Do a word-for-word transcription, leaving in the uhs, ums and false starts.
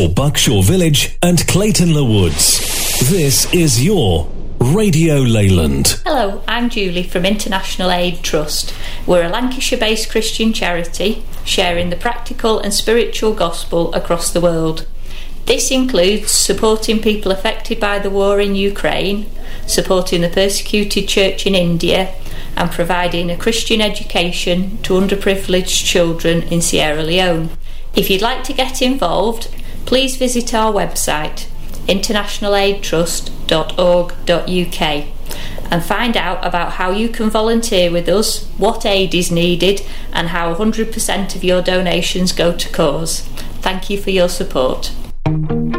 for Buckshaw Village and Clayton Le Woods. This is your Radio Leyland. Hello, I'm Julie from International Aid Trust. We're a Lancashire-based Christian charity sharing the practical and spiritual gospel across the world. This includes supporting people affected by the war in Ukraine, supporting the persecuted church in India, and providing a Christian education to underprivileged children in Sierra Leone. If you'd like to get involved, please visit our website international aid trust dot org dot U K and find out about how you can volunteer with us, what aid is needed, and how one hundred percent of your donations go to cause. Thank you for your support.